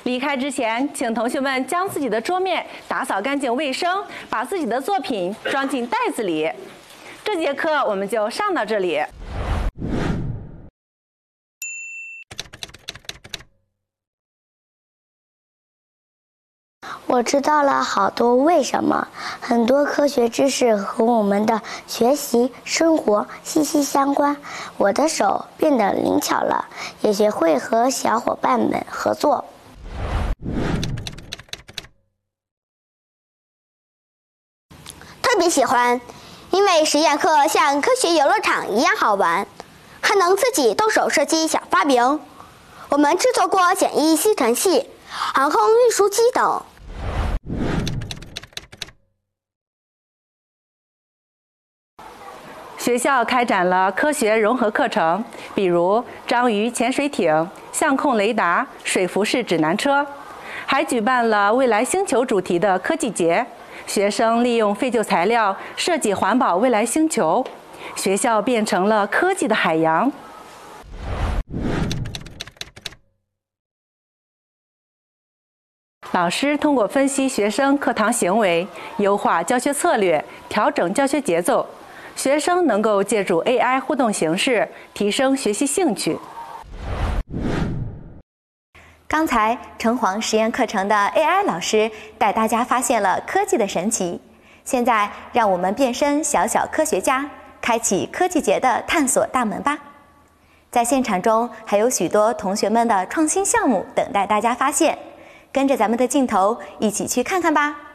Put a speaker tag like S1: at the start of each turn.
S1: 离开之前，请同学们将自己的桌面打扫干净卫生，把自己的作品装进袋子里。这节课我们就上到这里。
S2: 我知道了好多为什么，很多科学知识和我们的学习生活息息相关。我的手变得灵巧了，也学会和小伙伴们合作。
S3: 特别喜欢，因为实验课像科学游乐场一样好玩，还能自己动手设计小发明。我们制作过简易吸尘器、航空运输机等。
S1: 学校开展了科学融合课程，比如章鱼潜水艇、相控雷达、水浮式指南车，还举办了未来星球主题的科技节。学生利用废旧材料设计环保未来星球，学校变成了科技的海洋。老师通过分析学生课堂行为，优化教学策略，调整教学节奏。学生能够借助 AI 互动形式提升学习兴趣。
S4: 刚才城隍实验课程的 AI 老师带大家发现了科技的神奇。现在让我们变身小小科学家，开启科技节的探索大门吧。在现场中还有许多同学们的创新项目等待大家发现，跟着咱们的镜头一起去看看吧。